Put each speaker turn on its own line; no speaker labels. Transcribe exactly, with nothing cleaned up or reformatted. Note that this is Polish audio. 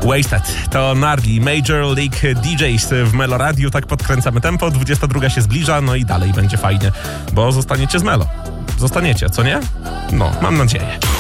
Wasted to Nardi, Major League D Js w Melo Radio. Tak podkręcamy tempo, dwudziesta druga się zbliża, no i dalej będzie fajnie, bo zostaniecie z Melo. Zostaniecie, co nie? No, mam nadzieję.